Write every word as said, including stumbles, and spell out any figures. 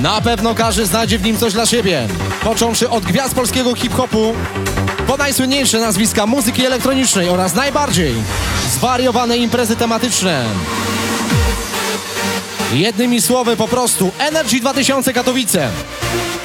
Na pewno każdy znajdzie w nim coś dla siebie. Począwszy od gwiazd polskiego hip-hopu, po najsłynniejsze nazwiska muzyki elektronicznej oraz najbardziej zwariowane imprezy tematyczne. Jednymi słowy po prostu Energy dwa tysiące Katowice.